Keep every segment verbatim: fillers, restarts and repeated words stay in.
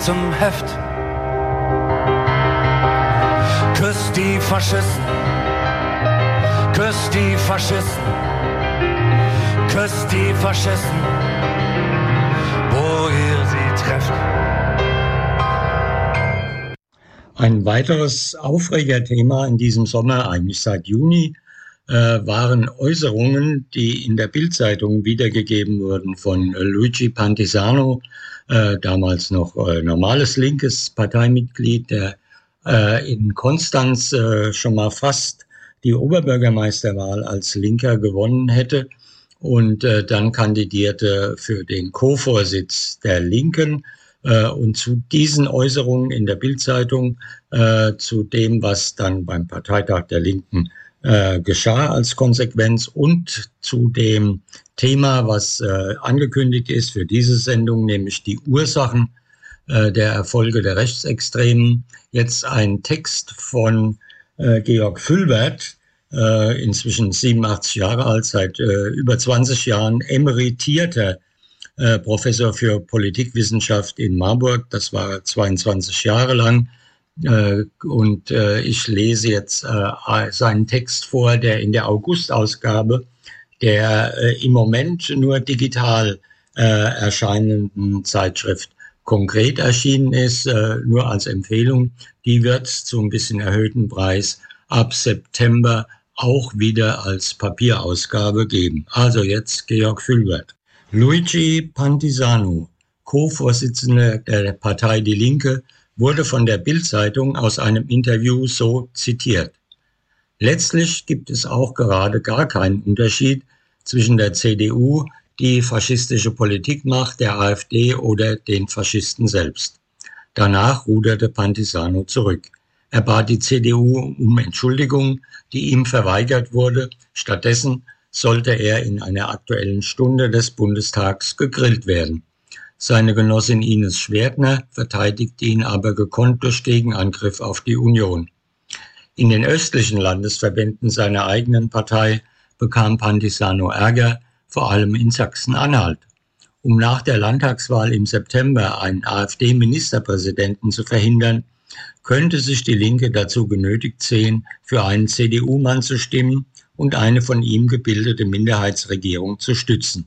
zum Heft. Küsst die Faschisten, küsst die Faschisten, küsst die Faschisten, wo ihr sie trefft. Ein weiteres Aufregerthema in diesem Sommer, eigentlich seit Juni, äh, waren Äußerungen, die in der Bild-Zeitung wiedergegeben wurden von äh, Luigi Pantisano, äh, damals noch äh, normales linkes Parteimitglied, der äh, in Konstanz äh, schon mal fast die Oberbürgermeisterwahl als Linker gewonnen hätte und äh, dann kandidierte für den Co-Vorsitz der Linken. Äh, und zu diesen Äußerungen in der Bild-Zeitung, äh, zu dem, was dann beim Parteitag der Linken äh, geschah als Konsequenz und zu dem Thema, was äh, angekündigt ist für diese Sendung, nämlich die Ursachen äh, der Erfolge der Rechtsextremen, jetzt ein Text von äh, Georg Fülbert, äh, inzwischen siebenundachtzig Jahre alt, seit äh, über zwanzig Jahren emeritierter Äh, Professor für Politikwissenschaft in Marburg. Das war zweiundzwanzig Jahre lang. Äh, und äh, ich lese jetzt äh, seinen Text vor, der in der August-Ausgabe der äh, im Moment nur digital äh, erscheinenden Zeitschrift Konkret erschienen ist, äh, nur als Empfehlung. Die wird zu ein bisschen erhöhten Preis ab September auch wieder als Papierausgabe geben. Also jetzt Georg Fülbert. Luigi Pantisano, Co-Vorsitzender der Partei Die Linke, wurde von der Bild-Zeitung aus einem Interview so zitiert. Letztlich gibt es auch gerade gar keinen Unterschied zwischen der C D U, die faschistische Politik macht, der AfD oder den Faschisten selbst. Danach ruderte Pantisano zurück. Er bat die C D U um Entschuldigung, die ihm verweigert wurde. Stattdessen sollte er in einer aktuellen Stunde des Bundestags gegrillt werden. Seine Genossin Ines Schwertner verteidigte ihn aber gekonnt durch Gegenangriff auf die Union. In den östlichen Landesverbänden seiner eigenen Partei bekam Pantisano Ärger, vor allem in Sachsen-Anhalt. Um nach der Landtagswahl im September einen AfD-Ministerpräsidenten zu verhindern, könnte sich die Linke dazu genötigt sehen, für einen C D U-Mann zu stimmen und eine von ihm gebildete Minderheitsregierung zu stützen.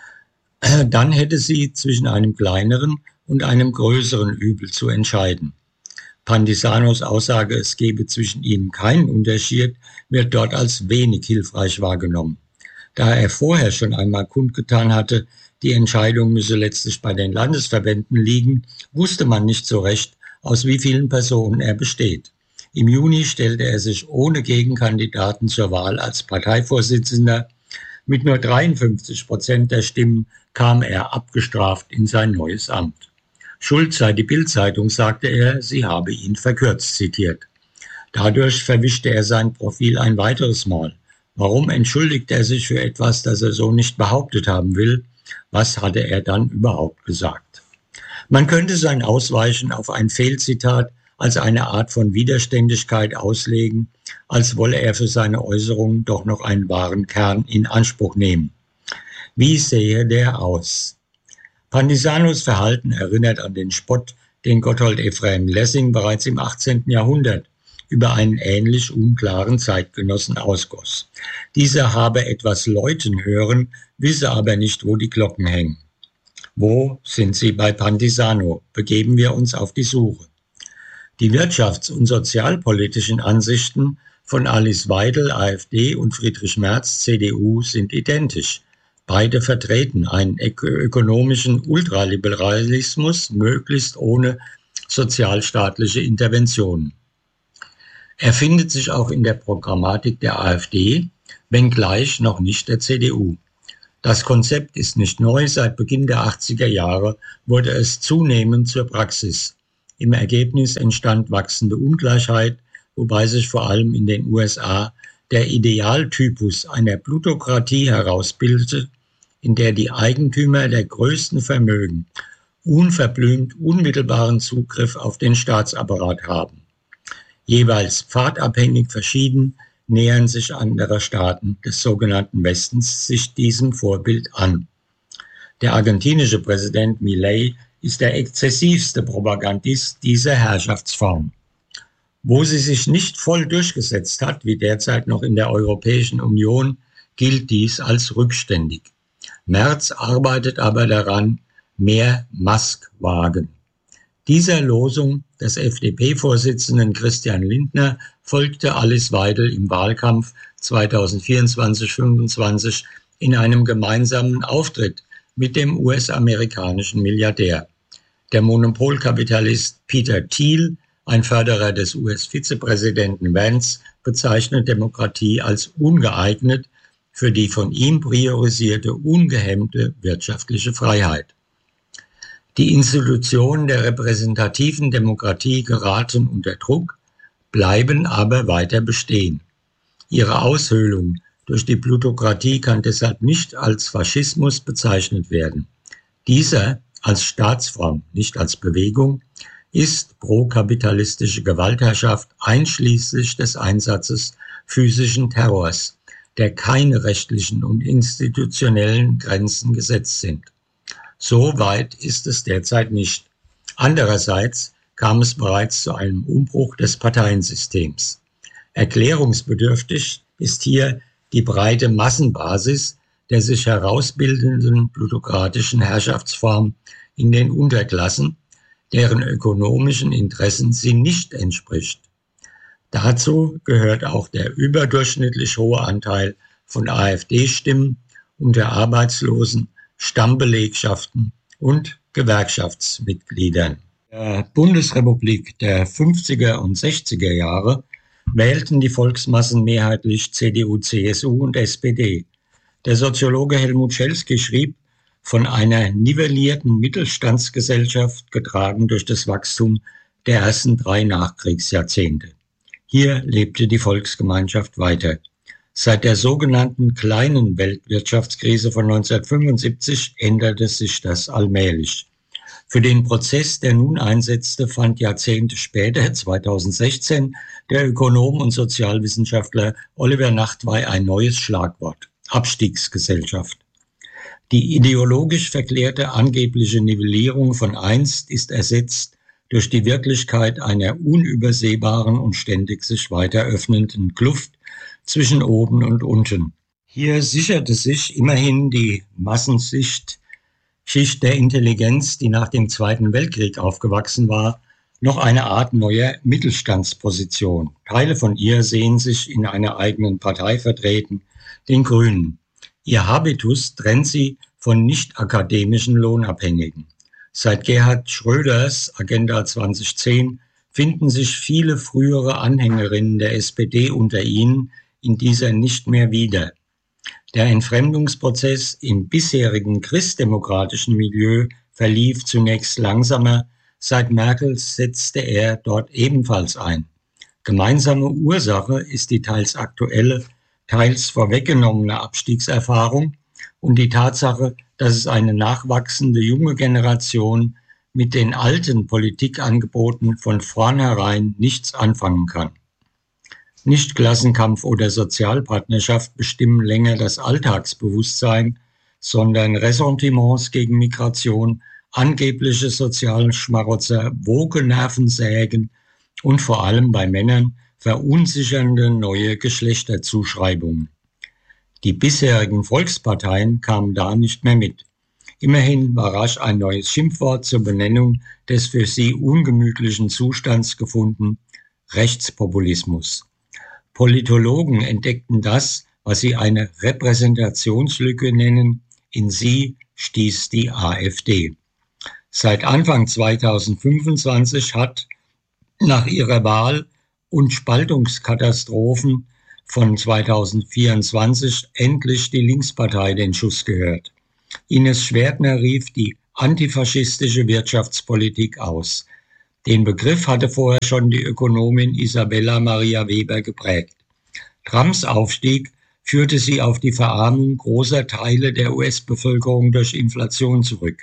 Dann hätte sie zwischen einem kleineren und einem größeren Übel zu entscheiden. Pantisanos Aussage, es gebe zwischen ihnen keinen Unterschied, wird dort als wenig hilfreich wahrgenommen. Da er vorher schon einmal kundgetan hatte, die Entscheidung müsse letztlich bei den Landesverbänden liegen, wusste man nicht so recht, aus wie vielen Personen er besteht. Im Juni stellte er sich ohne Gegenkandidaten zur Wahl als Parteivorsitzender. Mit nur dreiundfünfzig Prozent der Stimmen kam er abgestraft in sein neues Amt. Schuld sei die Bild-Zeitung, sagte er, sie habe ihn verkürzt zitiert. Dadurch verwischte er sein Profil ein weiteres Mal. Warum entschuldigt er sich für etwas, das er so nicht behauptet haben will? Was hatte er dann überhaupt gesagt? Man könnte sein Ausweichen auf ein Fehlzitat als eine Art von Widerständigkeit auslegen, als wolle er für seine Äußerungen doch noch einen wahren Kern in Anspruch nehmen. Wie sähe der aus? Pantisanos Verhalten erinnert an den Spott, den Gotthold Ephraim Lessing bereits im achtzehnten Jahrhundert über einen ähnlich unklaren Zeitgenossen ausgoss. Dieser habe etwas läuten hören, wisse aber nicht, wo die Glocken hängen. Wo sind sie bei Pantisano? Begeben wir uns auf die Suche. Die wirtschafts- und sozialpolitischen Ansichten von Alice Weidel, AfD, und Friedrich Merz, C D U, sind identisch. Beide vertreten einen ökonomischen Ultraliberalismus, möglichst ohne sozialstaatliche Interventionen. Er findet sich auch in der Programmatik der AfD, wenngleich noch nicht der C D U. Das Konzept ist nicht neu, seit Beginn der achtziger Jahre wurde es zunehmend zur Praxis. Im Ergebnis entstand wachsende Ungleichheit, wobei sich vor allem in den U S A der Idealtypus einer Plutokratie herausbildete, in der die Eigentümer der größten Vermögen unverblümt unmittelbaren Zugriff auf den Staatsapparat haben. Jeweils pfadabhängig verschieden nähern sich andere Staaten des sogenannten Westens sich diesem Vorbild an. Der argentinische Präsident Milei ist der exzessivste Propagandist dieser Herrschaftsform. Wo sie sich nicht voll durchgesetzt hat, wie derzeit noch in der Europäischen Union, gilt dies als rückständig. Merz arbeitet aber daran, mehr Musk-Wagen. Dieser Losung des F D P-Vorsitzenden Christian Lindner folgte Alice Weidel im Wahlkampf zweitausendvierundzwanzig fünfundzwanzig in einem gemeinsamen Auftritt mit dem U S-amerikanischen Milliardär. Der Monopolkapitalist Peter Thiel, ein Förderer des U S-Vizepräsidenten Vance, bezeichnet Demokratie als ungeeignet für die von ihm priorisierte ungehemmte wirtschaftliche Freiheit. Die Institutionen der repräsentativen Demokratie geraten unter Druck, bleiben aber weiter bestehen. Ihre Aushöhlung durch die Plutokratie kann deshalb nicht als Faschismus bezeichnet werden. Dieser als Staatsform, nicht als Bewegung, ist prokapitalistische Gewaltherrschaft einschließlich des Einsatzes physischen Terrors, der keine rechtlichen und institutionellen Grenzen gesetzt sind. So weit ist es derzeit nicht. Andererseits kam es bereits zu einem Umbruch des Parteiensystems. Erklärungsbedürftig ist hier die breite Massenbasis der sich herausbildenden plutokratischen Herrschaftsform in den Unterklassen, deren ökonomischen Interessen sie nicht entspricht. Dazu gehört auch der überdurchschnittlich hohe Anteil von AfD-Stimmen unter Arbeitslosen, Stammbelegschaften und Gewerkschaftsmitgliedern. In der Bundesrepublik der fünfziger und sechziger Jahre wählten die Volksmassen mehrheitlich C D U, C S U und S P D. Der Soziologe Helmut Schelsky schrieb, von einer nivellierten Mittelstandsgesellschaft getragen durch das Wachstum der ersten drei Nachkriegsjahrzehnte. Hier lebte die Volksgemeinschaft weiter. Seit der sogenannten kleinen Weltwirtschaftskrise von neunzehnhundertfünfundsiebzig änderte sich das allmählich. Für den Prozess, der nun einsetzte, fand Jahrzehnte später, zweitausendsechzehn, der Ökonom und Sozialwissenschaftler Oliver Nachtwey ein neues Schlagwort: Abstiegsgesellschaft. Die ideologisch verklärte angebliche Nivellierung von einst ist ersetzt durch die Wirklichkeit einer unübersehbaren und ständig sich weiter öffnenden Kluft zwischen oben und unten. Hier sicherte sich immerhin die Massenschicht Schicht der Intelligenz, die nach dem Zweiten Weltkrieg aufgewachsen war, noch eine Art neuer Mittelstandsposition. Teile von ihr sehen sich in einer eigenen Partei vertreten, den Grünen. Ihr Habitus trennt sie von nicht-akademischen Lohnabhängigen. Seit Gerhard Schröders Agenda zwanzig zehn finden sich viele frühere Anhängerinnen der S P D unter ihnen in dieser nicht mehr wieder. Der Entfremdungsprozess im bisherigen christdemokratischen Milieu verlief zunächst langsamer, seit Merkel setzte er dort ebenfalls ein. Gemeinsame Ursache ist die teils aktuelle, teils vorweggenommene Abstiegserfahrung und die Tatsache, dass es eine nachwachsende junge Generation mit den alten Politikangeboten von vornherein nichts anfangen kann. Nicht Klassenkampf oder Sozialpartnerschaft bestimmen länger das Alltagsbewusstsein, sondern Ressentiments gegen Migration, angebliche sozialen Schmarotzer, Wogennervensägen und vor allem bei Männern verunsichernde neue Geschlechterzuschreibungen. Die bisherigen Volksparteien kamen da nicht mehr mit. Immerhin war rasch ein neues Schimpfwort zur Benennung des für sie ungemütlichen Zustands gefunden: Rechtspopulismus. Politologen entdeckten das, was sie eine Repräsentationslücke nennen. In sie stieß die AfD. Seit Anfang zweitausendfünfundzwanzig hat nach ihrer Wahl und Spaltungskatastrophen von zweitausendvierundzwanzig endlich die Linkspartei den Schuss gehört. Ines Schwertner rief die antifaschistische Wirtschaftspolitik aus. Den Begriff hatte vorher schon die Ökonomin Isabella Maria Weber geprägt. Trumps Aufstieg führte sie auf die Verarmung großer Teile der U S-Bevölkerung durch Inflation zurück.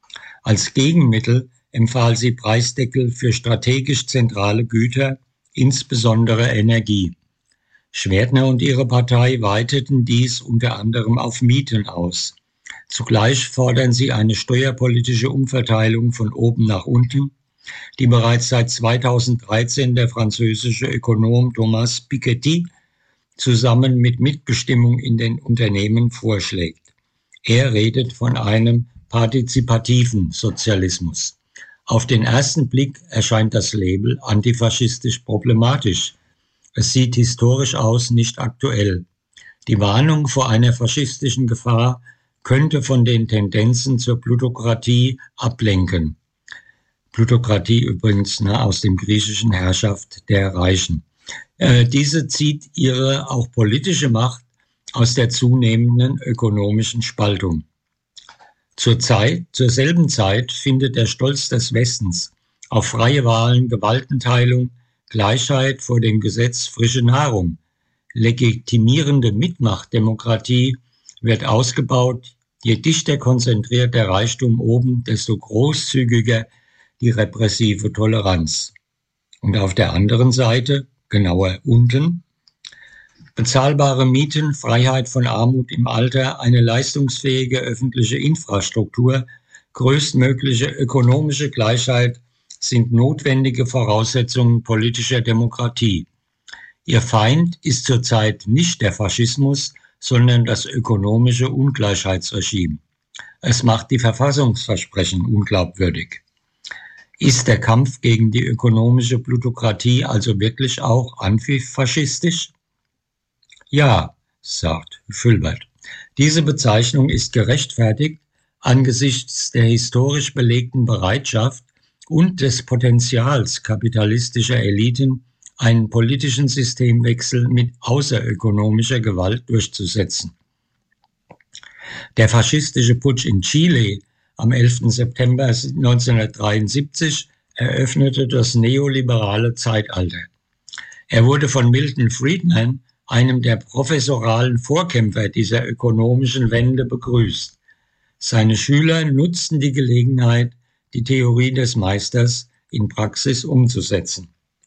Als Gegenmittel empfahl sie Preisdeckel für strategisch zentrale Güter, insbesondere Energie. Schwertner und ihre Partei weiteten dies unter anderem auf Mieten aus. Zugleich fordern sie eine steuerpolitische Umverteilung von oben nach unten, die bereits seit zweitausenddreizehn der französische Ökonom Thomas Piketty zusammen mit Mitbestimmung in den Unternehmen vorschlägt. Er redet von einem partizipativen Sozialismus. Auf den ersten Blick erscheint das Label antifaschistisch problematisch. Es sieht historisch aus nicht aktuell. Die Warnung vor einer faschistischen Gefahr könnte von den Tendenzen zur Plutokratie ablenken. Plutokratie übrigens ne, aus dem griechischen Herrschaft der Reichen. Äh, diese zieht ihre auch politische Macht aus der zunehmenden ökonomischen Spaltung. Zur Zeit, zur selben Zeit findet der Stolz des Westens auf freie Wahlen, Gewaltenteilung, Gleichheit vor dem Gesetz frische Nahrung. Legitimierende Mitmachtdemokratie wird ausgebaut. Je dichter konzentriert der Reichtum oben, desto großzügiger die repressive Toleranz. Und auf der anderen Seite, genauer unten, bezahlbare Mieten, Freiheit von Armut im Alter, eine leistungsfähige öffentliche Infrastruktur, größtmögliche ökonomische Gleichheit sind notwendige Voraussetzungen politischer Demokratie. Ihr Feind ist zurzeit nicht der Faschismus, sondern das ökonomische Ungleichheitsregime. Es macht die Verfassungsversprechen unglaubwürdig. Ist der Kampf gegen die ökonomische Plutokratie also wirklich auch antifaschistisch? Ja, sagt Fülbert. Diese Bezeichnung ist gerechtfertigt angesichts der historisch belegten Bereitschaft und des Potenzials kapitalistischer Eliten, einen politischen Systemwechsel mit außerökonomischer Gewalt durchzusetzen. Der faschistische Putsch in Chile am elften September neunzehnhundertdreiundsiebzig eröffnete das neoliberale Zeitalter. Er wurde von Milton Friedman, einem der professoralen Vorkämpfer dieser ökonomischen Wende, begrüßt. Seine Schüler nutzten die Gelegenheit, die Theorie des Meisters in Praxis umzusetzen.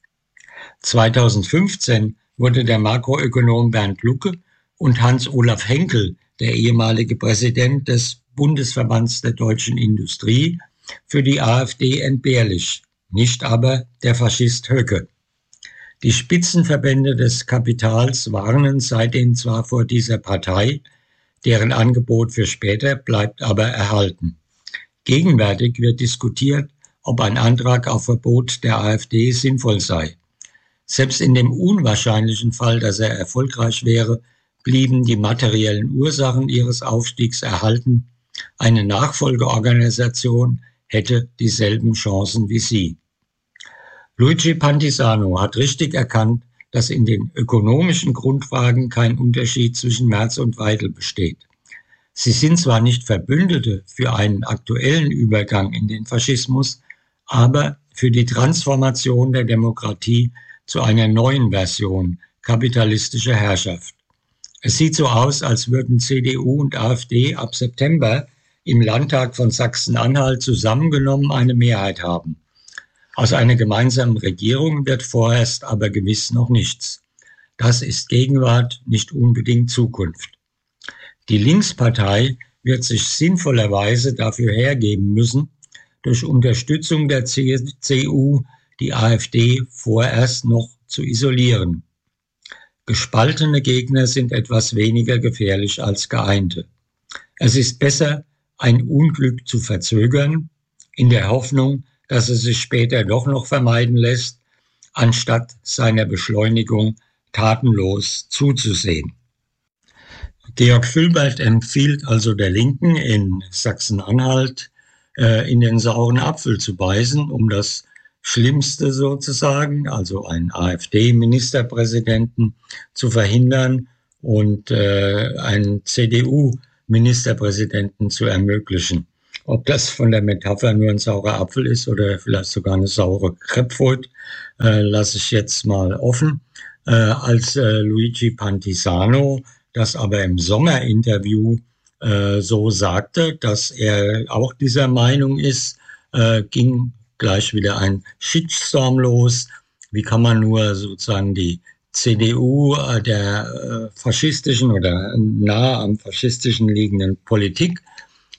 zweitausendfünfzehn wurde der Makroökonom Bernd Lucke und Hans-Olaf Henkel, der ehemalige Präsident des Bundesverbands der deutschen Industrie, für die AfD entbehrlich, nicht aber der Faschist Höcke. Die Spitzenverbände des Kapitals warnen seitdem zwar vor dieser Partei, deren Angebot für später bleibt aber erhalten. Gegenwärtig wird diskutiert, ob ein Antrag auf Verbot der AfD sinnvoll sei. Selbst in dem unwahrscheinlichen Fall, dass er erfolgreich wäre, blieben die materiellen Ursachen ihres Aufstiegs erhalten. Eine Nachfolgeorganisation hätte dieselben Chancen wie sie. Luigi Pantisano hat richtig erkannt, dass in den ökonomischen Grundfragen kein Unterschied zwischen Merz und Weidel besteht. Sie sind zwar nicht Verbündete für einen aktuellen Übergang in den Faschismus, aber für die Transformation der Demokratie zu einer neuen Version kapitalistischer Herrschaft. Es sieht so aus, als würden C D U und AfD ab September im Landtag von Sachsen-Anhalt zusammengenommen eine Mehrheit haben. Aus einer gemeinsamen Regierung wird vorerst aber gewiss noch nichts. Das ist Gegenwart, nicht unbedingt Zukunft. Die Linkspartei wird sich sinnvollerweise dafür hergeben müssen, durch Unterstützung der C D U die AfD vorerst noch zu isolieren. Gespaltene Gegner sind etwas weniger gefährlich als geeinte. Es ist besser, ein Unglück zu verzögern, in der Hoffnung, dass es sich später doch noch vermeiden lässt, anstatt seiner Beschleunigung tatenlos zuzusehen. Georg Fülbert empfiehlt also der Linken in Sachsen-Anhalt, äh, in den sauren Apfel zu beißen, um das Schlimmste sozusagen, also einen AfD-Ministerpräsidenten zu verhindern und äh, einen C D U-Ministerpräsidenten zu ermöglichen. Ob das von der Metapher nur ein saurer Apfel ist oder vielleicht sogar eine saure Crêpefrüchte, äh, lasse ich jetzt mal offen. Äh, als äh, Luigi Pantisano das aber im Sommerinterview äh, so sagte, dass er auch dieser Meinung ist, äh, ging gleich wieder ein Shitstorm los. Wie kann man nur sozusagen die C D U äh, der äh, faschistischen oder nah am faschistischen liegenden Politik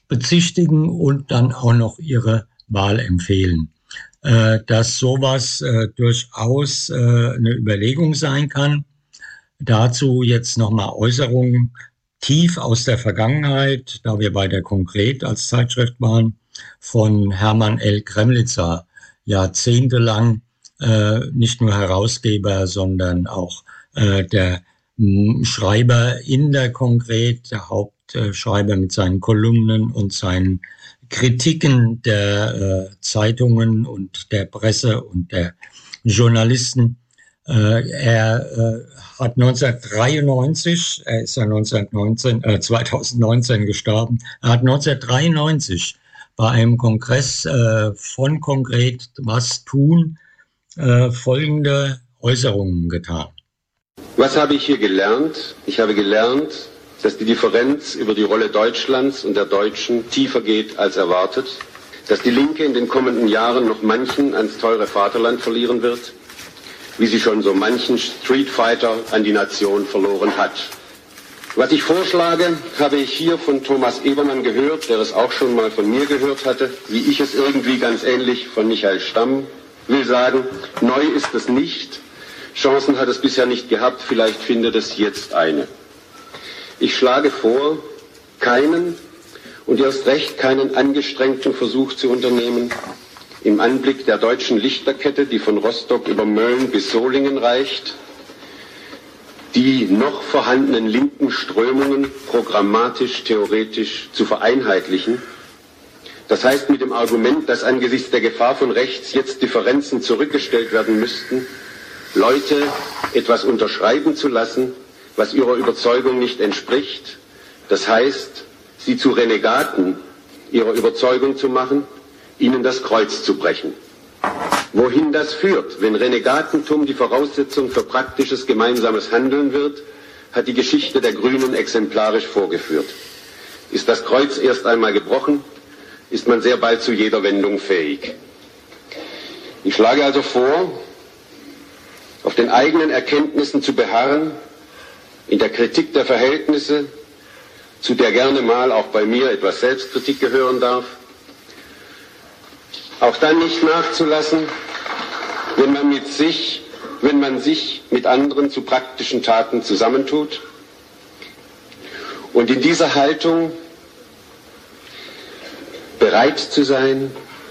bezichtigen und dann auch noch ihre Wahl empfehlen. Äh, dass sowas äh, durchaus äh, eine Überlegung sein kann. Dazu jetzt nochmal Äußerungen tief aus der Vergangenheit, da wir bei der Konkret als Zeitschrift waren, von Hermann L. Kremlitzer, jahrzehntelang äh, nicht nur Herausgeber, sondern auch äh, der m, Schreiber in der Konkret, der Hauptschreiber mit seinen Kolumnen und seinen Kritiken der äh, Zeitungen und der Presse und der Journalisten. Äh, er äh, hat neunzehnhundertdreiundneunzig, er ist ja neunzehnhundertneunzehn, äh, zweitausendneunzehn gestorben, er hat neunzehnhundertdreiundneunzig bei einem Kongress äh, von Konkret Was tun äh, folgende Äußerungen getan. Was habe ich hier gelernt? Ich habe gelernt, dass die Differenz über die Rolle Deutschlands und der Deutschen tiefer geht als erwartet, dass die Linke in den kommenden Jahren noch manchen ans teure Vaterland verlieren wird, wie sie schon so manchen Streetfighter an die Nation verloren hat. Was ich vorschlage, habe ich hier von Thomas Ebermann gehört, der es auch schon mal von mir gehört hatte, wie ich es irgendwie ganz ähnlich von Michael Stamm will sagen, neu ist es nicht, Chancen hat es bisher nicht gehabt, vielleicht findet es jetzt eine. Ich schlage vor, keinen und erst recht keinen angestrengten Versuch zu unternehmen, im Anblick der deutschen Lichterkette, die von Rostock über Mölln bis Solingen reicht, die noch vorhandenen linken Strömungen programmatisch, theoretisch zu vereinheitlichen. Das heißt mit dem Argument, dass angesichts der Gefahr von rechts jetzt Differenzen zurückgestellt werden müssten, Leute etwas unterschreiben zu lassen, was ihrer Überzeugung nicht entspricht. Das heißt, sie zu Renegaten ihrer Überzeugung zu machen, ihnen das Kreuz zu brechen. Wohin das führt, wenn Renegatentum die Voraussetzung für praktisches gemeinsames Handeln wird, hat die Geschichte der Grünen exemplarisch vorgeführt. Ist das Kreuz erst einmal gebrochen, ist man sehr bald zu jeder Wendung fähig. Ich schlage also vor, auf den eigenen Erkenntnissen zu beharren, in der Kritik der Verhältnisse, zu der gerne mal auch bei mir etwas Selbstkritik gehören darf, auch dann nicht nachzulassen, wenn man mit sich, wenn man sich mit anderen zu praktischen Taten zusammentut. Und in dieser Haltung bereit zu sein,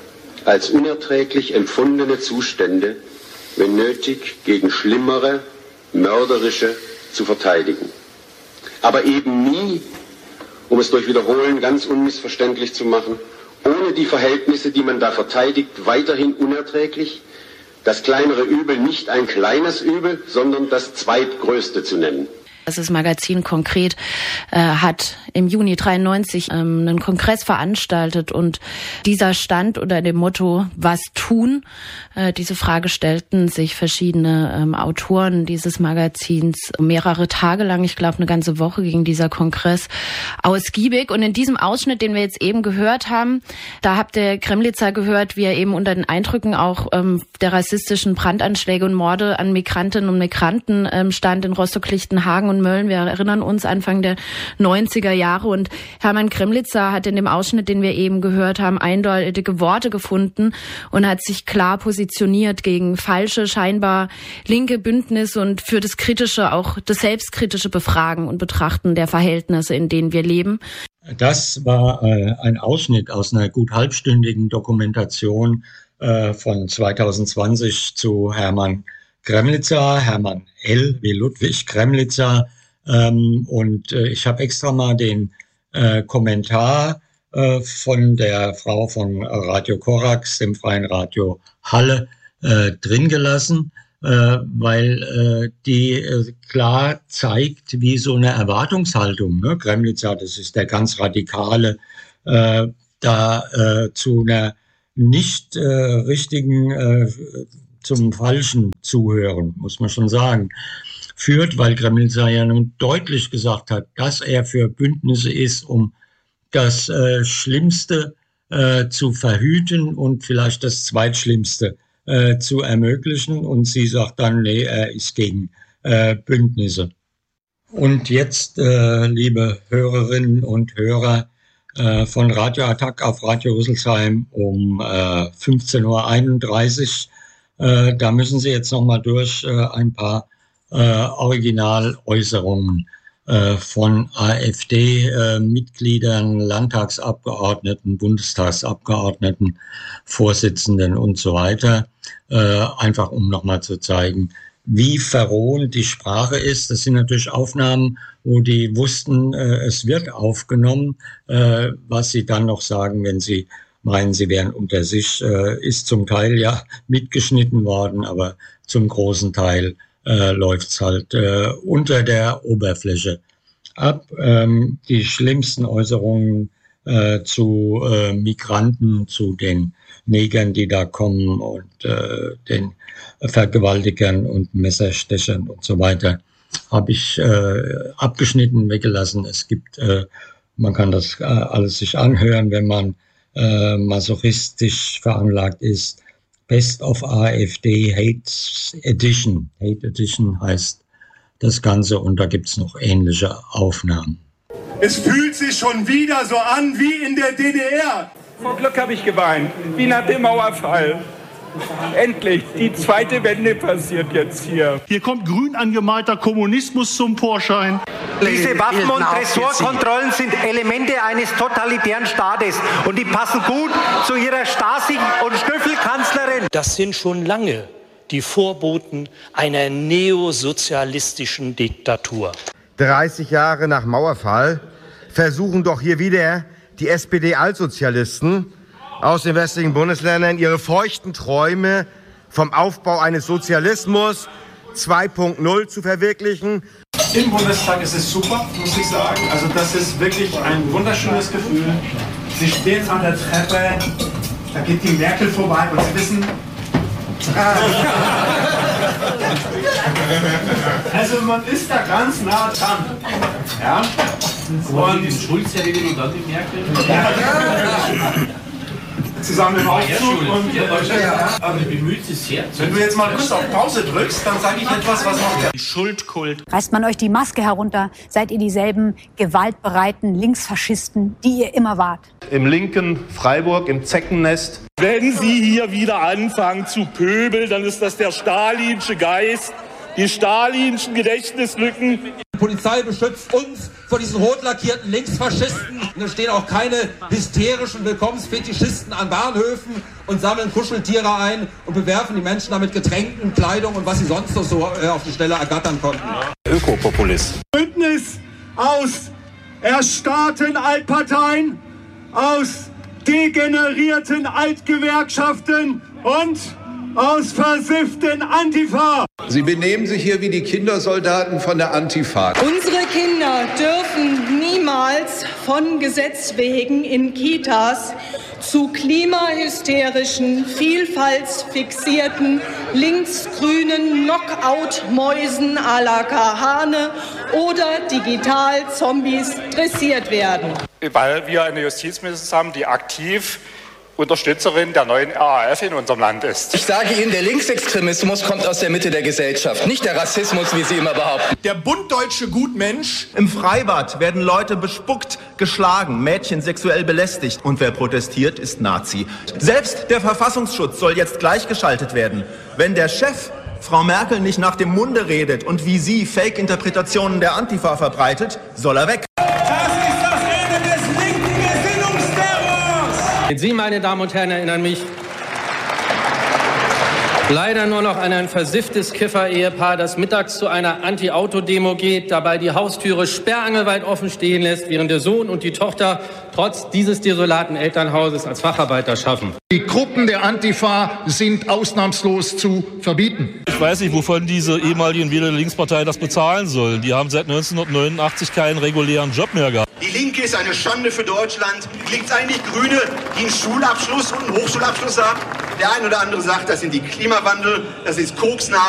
als unerträglich empfundene Zustände, wenn nötig, gegen schlimmere, mörderische zu verteidigen. Aber eben nie, um es durch Wiederholen ganz unmissverständlich zu machen, ohne die Verhältnisse, die man da verteidigt, weiterhin unerträglich, das kleinere Übel nicht ein kleines Übel, sondern das zweitgrößte zu nennen. Das Magazin Konkret äh, hat im Juni dreiundneunzig ähm, einen Kongress veranstaltet und dieser stand unter dem Motto Was tun? Äh, diese Frage stellten sich verschiedene ähm, Autoren dieses Magazins mehrere Tage lang, ich glaube eine ganze Woche ging dieser Kongress ausgiebig. Und in diesem Ausschnitt, den wir jetzt eben gehört haben, da habt ihr Kremlitzer gehört, wie er eben unter den Eindrücken auch ähm, der rassistischen Brandanschläge und Morde an Migrantinnen und Migranten ähm, stand in Rostock-Lichtenhagen und Mölln. Wir erinnern uns Anfang der neunziger Jahre und Hermann Kremlitzer hat in dem Ausschnitt, den wir eben gehört haben, eindeutige Worte gefunden und hat sich klar positioniert gegen falsche, scheinbar linke Bündnisse und für das kritische, auch das selbstkritische Befragen und Betrachten der Verhältnisse, in denen wir leben. Das war äh, ein Ausschnitt aus einer gut halbstündigen Dokumentation äh, von zweitausendzwanzig zu Hermann Kremlitzer, Hermann L. wie Ludwig Kremlitzer. Ähm, und äh, ich habe extra mal den äh, Kommentar äh, von der Frau von Radio Korax, dem Freien Radio Halle, äh, drin gelassen, äh, weil äh, die äh, klar zeigt, wie so eine Erwartungshaltung, ne? Kremlitzer, das ist der ganz Radikale, äh, da äh, zu einer nicht äh, richtigen äh, zum falschen Zuhören, muss man schon sagen, führt, weil Kremlitzer ja nun deutlich gesagt hat, dass er für Bündnisse ist, um das äh, Schlimmste äh, zu verhüten und vielleicht das Zweitschlimmste äh, zu ermöglichen. Und sie sagt dann, nee, er ist gegen äh, Bündnisse. Und jetzt, äh, liebe Hörerinnen und Hörer, äh, von Radio Attack auf Radio Rüsselsheim um äh, fünfzehn Uhr einunddreißig. Äh, da müssen Sie jetzt noch mal durch äh, ein paar äh, Originaläußerungen äh, von AfD-Mitgliedern, äh, Landtagsabgeordneten, Bundestagsabgeordneten, Vorsitzenden und so weiter. Äh, einfach um noch mal zu zeigen, wie verrohend die Sprache ist. Das sind natürlich Aufnahmen, wo die wussten, äh, es wird aufgenommen. Äh, was sie dann noch sagen, wenn sie meinen, sie wären unter sich, äh, ist zum Teil ja mitgeschnitten worden, aber zum großen Teil äh, läuft's halt äh, unter der Oberfläche ab. Ähm, die schlimmsten Äußerungen äh, zu äh, Migranten, zu den Negern, die da kommen und äh, den Vergewaltigern und Messerstechern und so weiter, habe ich äh, abgeschnitten, weggelassen. Es gibt, äh, man kann das äh, alles sich anhören, wenn man äh, masochistisch veranlagt ist. Best of AfD Hate Edition. Hate Edition heißt das Ganze und da gibt's noch ähnliche Aufnahmen. Es fühlt sich schon wieder so an wie in der D D R. Vor Glück habe ich geweint, wie nach dem Mauerfall. Endlich, die zweite Wende passiert jetzt hier. Hier kommt grün angemalter Kommunismus zum Vorschein. Diese Waffen- und Ressortkontrollen sind Elemente eines totalitären Staates und die passen gut zu ihrer Stasi- und Schnüffelkanzlerin. Das sind schon lange die Vorboten einer neosozialistischen Diktatur. dreißig Jahre nach Mauerfall versuchen doch hier wieder die S P D-Altsozialisten aus den westlichen Bundesländern ihre feuchten Träume vom Aufbau eines Sozialismus zwei Punkt null zu verwirklichen. Im Bundestag ist es super, muss ich sagen. Also das ist wirklich ein wunderschönes Gefühl. Sie stehen an der Treppe, da geht die Merkel vorbei und Sie wissen... Also man ist da ganz nah dran. Ja? Und den Schulz erledigen und dann die Merkel. Zusammen im Aufzug und ja, ja. Aber bemüht sich sehr. Wenn du jetzt mal kurz auf Pause drückst, dann sage ich etwas, was noch der Schuldkult. Reißt man euch die Maske herunter, seid ihr dieselben gewaltbereiten Linksfaschisten, die ihr immer wart. Im linken Freiburg, im Zeckennest. Wenn Sie hier wieder anfangen zu pöbeln, dann ist das der stalinsche Geist, die stalinschen Gedächtnislücken. Die Polizei beschützt uns vor diesen rot lackierten Linksfaschisten. Und es stehen auch keine hysterischen Willkommensfetischisten an Bahnhöfen und sammeln Kuscheltiere ein und bewerfen die Menschen damit Getränken, Kleidung und was sie sonst noch so auf die Stelle ergattern konnten. Ökopopulist. Bündnis aus erstarrten Altparteien, aus degenerierten Altgewerkschaften und aus versifften Antifa. Sie benehmen sich hier wie die Kindersoldaten von der Antifa. Unsere Kinder dürfen niemals von Gesetz wegen in Kitas zu klimahysterischen, vielfaltsfixierten, linksgrünen Knockout-Mäusen à la Kahane oder Digital-Zombies dressiert werden. Weil wir eine Justizministerin haben, die aktiv Unterstützerin der neuen R A F in unserem Land ist. Ich sage Ihnen, der Linksextremismus kommt aus der Mitte der Gesellschaft, nicht der Rassismus, wie Sie immer behaupten. Der bunddeutsche Gutmensch. Im Freibad werden Leute bespuckt, geschlagen, Mädchen sexuell belästigt. Und wer protestiert, ist Nazi. Selbst der Verfassungsschutz soll jetzt gleichgeschaltet werden. Wenn der Chef Frau Merkel nicht nach dem Munde redet und wie sie Fake-Interpretationen der Antifa verbreitet, soll er weg. Sie, meine Damen und Herren, erinnern mich leider nur noch an ein versifftes Kiffer-Ehepaar, das mittags zu einer Anti-Auto-Demo geht, dabei die Haustüre sperrangelweit offen stehen lässt, während der Sohn und die Tochter trotz dieses desolaten Elternhauses als Facharbeiter schaffen. Die Gruppen der Antifa sind ausnahmslos zu verbieten. Ich weiß nicht, wovon diese ehemaligen Wähler der Linkspartei das bezahlen sollen. Die haben seit neunzehnhundertneunundachtzig keinen regulären Job mehr gehabt. Die Linke ist eine Schande für Deutschland. Liegt es eigentlich Grüne, die einen Schulabschluss und einen Hochschulabschluss haben? Der eine oder andere sagt, das sind die Klimawandel, das ist Koksnase.